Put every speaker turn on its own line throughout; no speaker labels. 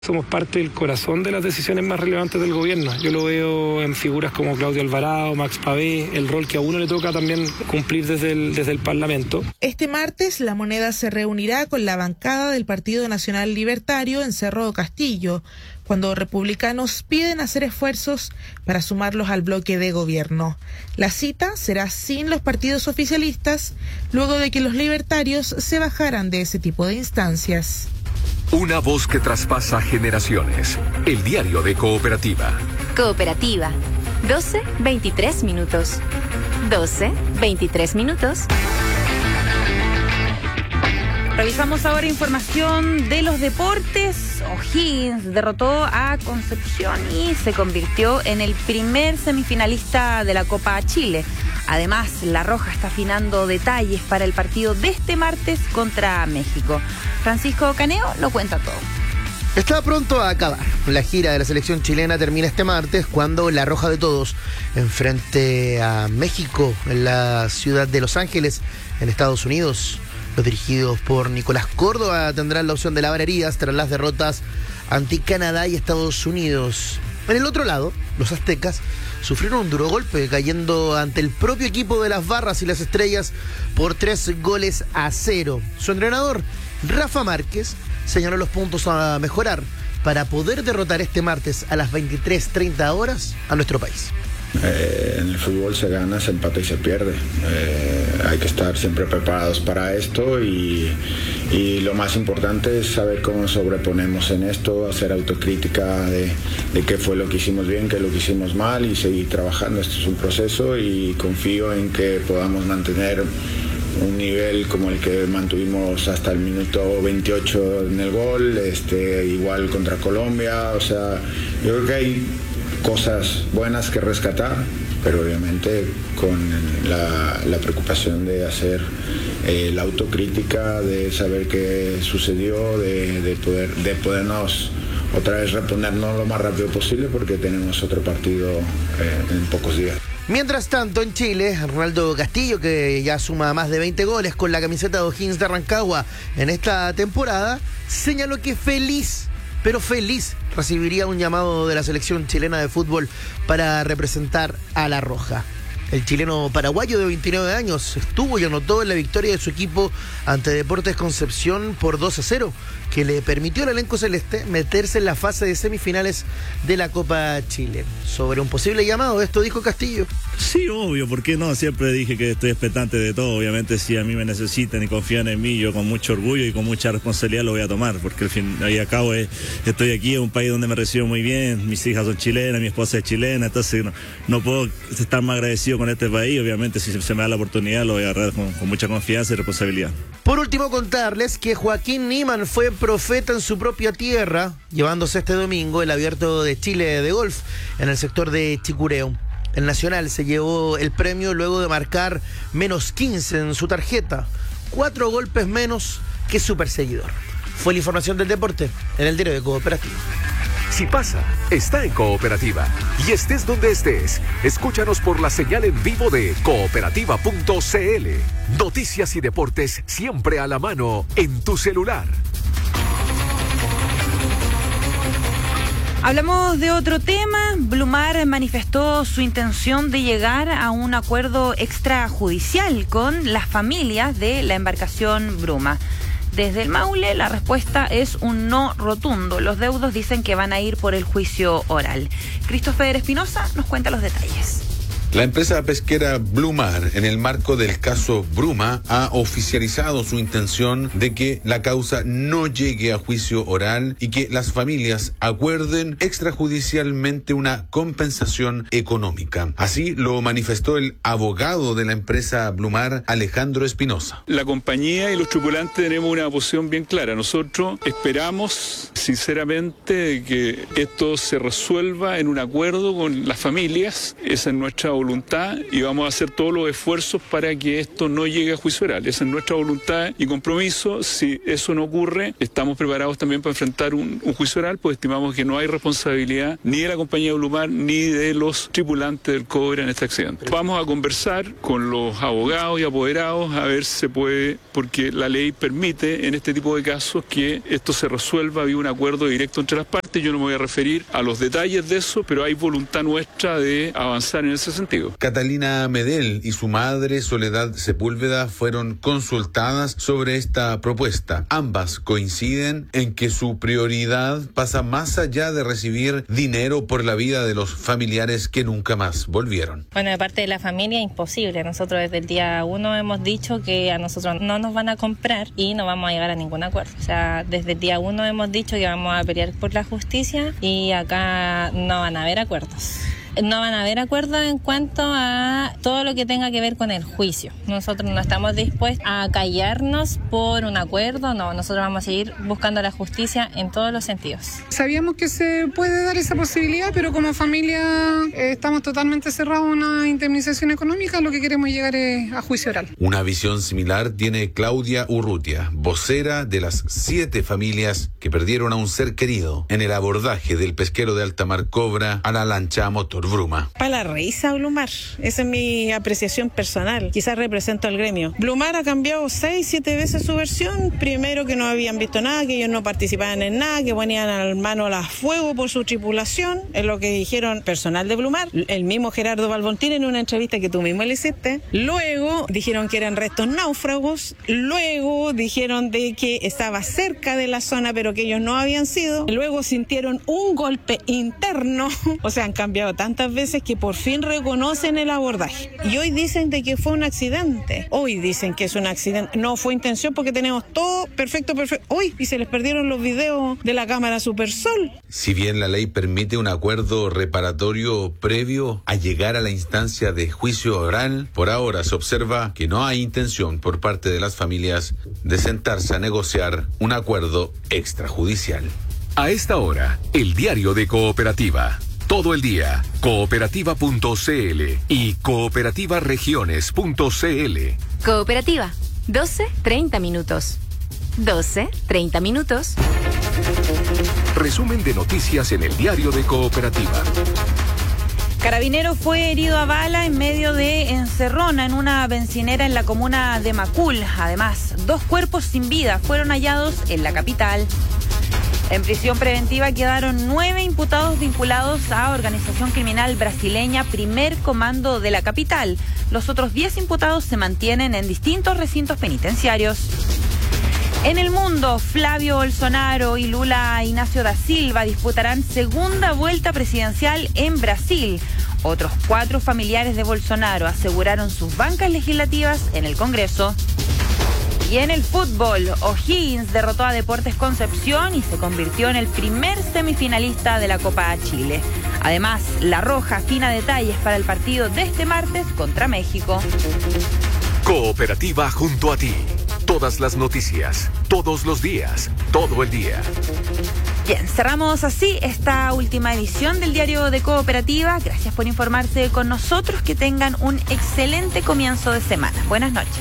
Somos parte del corazón de las decisiones más relevantes del gobierno. Yo lo veo en figuras como Claudio Alvarado, Max Pavé, el rol que a uno le toca también cumplir desde el Parlamento.
Este martes La Moneda se reunirá con la bancada del Partido Nacional Libertario en Cerro Castillo, cuando republicanos piden hacer esfuerzos para sumarlos al bloque de gobierno. La cita será sin los partidos oficialistas, luego de que los libertarios se bajaran de ese tipo de instancias.
Una voz que traspasa generaciones. El diario de Cooperativa.
Cooperativa. 12:23 minutos. 12:23 minutos.
Revisamos ahora información de los deportes. O'Higgins derrotó a Concepción y se convirtió en el primer semifinalista de la Copa Chile. Además, La Roja está afinando detalles para el partido de este martes contra México. Francisco Caneo lo cuenta todo.
Está pronto a acabar. La gira de la selección chilena termina este martes cuando La Roja de Todos enfrente a México en la ciudad de Los Ángeles, en Estados Unidos. Los dirigidos por Nicolás Córdoba tendrán la opción de lavar heridas tras las derrotas ante Canadá y Estados Unidos. En el otro lado, los aztecas sufrieron un duro golpe, cayendo ante el propio equipo de las Barras y las Estrellas por 3-0. Su entrenador, Rafa Márquez, señaló los puntos a mejorar para poder derrotar este martes a las 23:30 horas a nuestro país.
En el fútbol se gana, se empata y se pierde. Hay que estar siempre preparados para esto y lo más importante es saber cómo sobreponemos en esto, hacer autocrítica de qué fue lo que hicimos bien, qué es lo que hicimos mal y seguir trabajando. Esto es un proceso y confío en que podamos mantener un nivel como el que mantuvimos hasta el minuto 28 en el gol, igual contra Colombia. O sea, yo creo que hay cosas buenas que rescatar, pero obviamente con la preocupación de hacer la autocrítica, de saber qué sucedió, de podernos otra vez reponernos lo más rápido posible porque tenemos otro partido en pocos días.
Mientras tanto, en Chile, Ronaldo Castillo, que ya suma más de 20 goles con la camiseta de O'Higgins de Rancagua en esta temporada, señaló que feliz recibiría un llamado de la selección chilena de fútbol para representar a La Roja. El chileno paraguayo de 29 años estuvo y anotó en la victoria de su equipo ante Deportes Concepción por 2-0, que le permitió al elenco celeste meterse en la fase de semifinales de la Copa Chile. Sobre un posible llamado, esto dijo Castillo.
Sí, obvio, ¿por qué no? Siempre dije que estoy expectante de todo. Obviamente, si a mí me necesitan y confían en mí, yo con mucho orgullo y con mucha responsabilidad lo voy a tomar, porque al fin y al cabo estoy aquí en un país donde me recibo muy bien, mis hijas son chilenas, mi esposa es chilena, entonces no puedo estar más agradecido con este país. Obviamente, si se me da la oportunidad, lo voy a agarrar con mucha confianza y responsabilidad.
Por último, contarles que Joaquín Niemann fue profeta en su propia tierra, llevándose este domingo el Abierto de Chile de golf en el sector de Chicureo. El Nacional se llevó el premio luego de marcar menos 15 en su tarjeta, 4 golpes menos que su perseguidor. Fue la información del deporte en el diario de Cooperativa.
Si pasa, está en Cooperativa. Y estés donde estés, escúchanos por la señal en vivo de cooperativa.cl. Noticias y deportes siempre a la mano en tu celular.
Hablamos de otro tema. Blumar manifestó su intención de llegar a un acuerdo extrajudicial con las familias de la embarcación Bruma. Desde el Maule, la respuesta es un no rotundo. Los deudos dicen que van a ir por el juicio oral. Christopher Espinosa nos cuenta los detalles.
La empresa pesquera Blumar, en el marco del caso Bruma, ha oficializado su intención de que la causa no llegue a juicio oral y que las familias acuerden extrajudicialmente una compensación económica. Así lo manifestó el abogado de la empresa Blumar, Alejandro Espinosa.
La compañía y los tripulantes tenemos una posición bien clara. Nosotros esperamos sinceramente que esto se resuelva en un acuerdo con las familias. Esa es nuestra voluntad y vamos a hacer todos los esfuerzos para que esto no llegue a juicio oral. Esa es nuestra voluntad y compromiso. Si eso no ocurre, estamos preparados también para enfrentar un juicio oral, pues estimamos que no hay responsabilidad ni de la compañía Blumar ni de los tripulantes del Cobra en este accidente. Vamos a conversar con los abogados y apoderados a ver si se puede, porque la ley permite en este tipo de casos que esto se resuelva vía un acuerdo directo entre las partes. Yo no me voy a referir a los detalles de eso, pero hay voluntad nuestra de avanzar en ese sentido.
Catalina Medel y su madre Soledad Sepúlveda fueron consultadas sobre esta propuesta. Ambas coinciden en que su prioridad pasa más allá de recibir dinero por la vida de los familiares que nunca más volvieron.
Bueno, de parte de la familia, imposible. Nosotros desde el día 1 hemos dicho que a nosotros no nos van a comprar y no vamos a llegar a ningún acuerdo. O sea, desde el día 1 hemos dicho que vamos a pelear por la justicia y acá no van a haber acuerdos. No van a haber acuerdos en cuanto a todo lo que tenga que ver con el juicio. Nosotros no estamos dispuestos a callarnos por un acuerdo, no, nosotros vamos a seguir buscando la justicia en todos los sentidos.
Sabíamos que se puede dar esa posibilidad, pero como familia estamos totalmente cerrados a una indemnización económica, lo que queremos llegar es a juicio oral.
Una visión similar tiene Claudia Urrutia, vocera de las 7 familias que perdieron a un ser querido en el abordaje del pesquero de alta mar Cobra a la lancha motor Bruma.
Para la risa Blumar, esa es mi apreciación personal, quizás represento al gremio. Blumar ha cambiado 6-7 veces su versión, primero que no habían visto nada, que ellos no participaban en nada, que ponían al mano a fuego por su tripulación, es lo que dijeron personal de Blumar, el mismo Gerardo Balbontín en una entrevista que tú mismo le hiciste. Luego dijeron que eran restos náufragos, luego dijeron de que estaba cerca de la zona pero que ellos no habían sido, luego sintieron un golpe interno, o sea, han cambiado tantas veces que por fin reconocen el abordaje. Y hoy dicen de que fue un accidente. Hoy dicen que es un accidente. No fue intención porque tenemos todo perfecto. Hoy, y se les perdieron los videos de la cámara Supersol.
Si bien la ley permite un acuerdo reparatorio previo a llegar a la instancia de juicio oral, por ahora se observa que no hay intención por parte de las familias de sentarse a negociar un acuerdo extrajudicial.
A esta hora, el diario de Cooperativa. Todo el día, cooperativa.cl y cooperativaregiones.cl.
Cooperativa, 12:30 minutos. 12:30 minutos.
Resumen de noticias en el diario de Cooperativa.
Carabinero fue herido a bala en medio de encerrona en una bencinera en la comuna de Macul. Además, 2 cuerpos sin vida fueron hallados en la capital. En prisión preventiva quedaron 9 imputados vinculados a organización criminal brasileña Primer Comando de la capital. Los otros 10 imputados se mantienen en distintos recintos penitenciarios. En el mundo, Flavio Bolsonaro y Lula Inácio da Silva disputarán segunda vuelta presidencial en Brasil. Otros 4 familiares de Bolsonaro aseguraron sus bancas legislativas en el Congreso. Y en el fútbol, O'Higgins derrotó a Deportes Concepción y se convirtió en el primer semifinalista de la Copa Chile. Además, La Roja afina detalles para el partido de este martes contra México.
Cooperativa junto a ti. Todas las noticias, todos los días, todo el día.
Bien, cerramos así esta última edición del Diario de Cooperativa. Gracias por informarse con nosotros. Que tengan un excelente comienzo de semana. Buenas noches.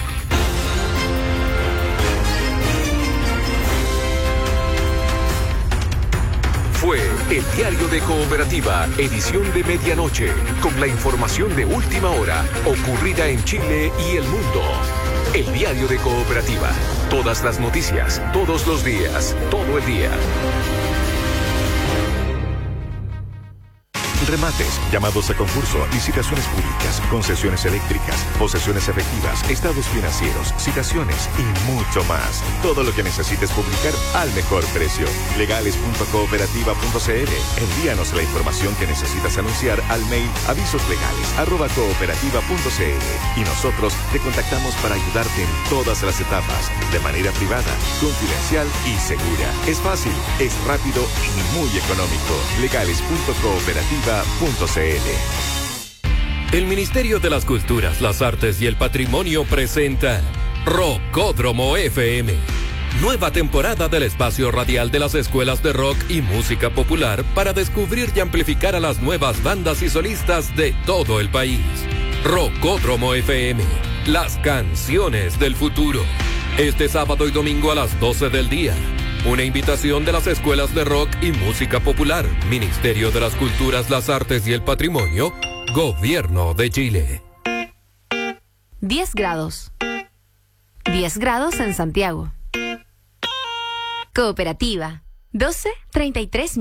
Fue el Diario de Cooperativa, edición de medianoche, con la información de última hora, ocurrida en Chile y el mundo. El Diario de Cooperativa. Todas las noticias, todos los días, todo el día. Remates, llamados a concurso, licitaciones públicas, concesiones eléctricas, posesiones efectivas, estados financieros, citaciones y mucho más. Todo lo que necesites publicar al mejor precio. Legales.cooperativa.cl. Envíanos la información que necesitas anunciar al mail avisoslegales@cooperativa.cl y nosotros te contactamos para ayudarte en todas las etapas, de manera privada, confidencial y segura. Es fácil, es rápido y muy económico. Legales.cooperativa.cl.
El Ministerio de las Culturas, las Artes y el Patrimonio presenta Rocódromo FM, Nueva temporada del espacio radial de las escuelas de rock y música popular para descubrir y amplificar a las nuevas bandas y solistas de todo el país. Rocódromo FM, las canciones del futuro. Este sábado y domingo a las 12 del día. Una invitación de las escuelas de rock y música popular, Ministerio de las Culturas, las Artes y el Patrimonio, Gobierno de Chile.
10 grados. 10 grados en Santiago. Cooperativa. 12:33